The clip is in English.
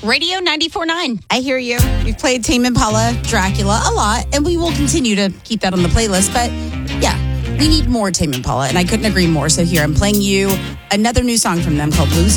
Radio 94.9. I hear you. We've played Tame Impala, Dracula a lot, and we will continue to keep that on the playlist. But yeah, we need more Tame Impala, and I couldn't agree more. So here, I'm playing you another new song from them called Lose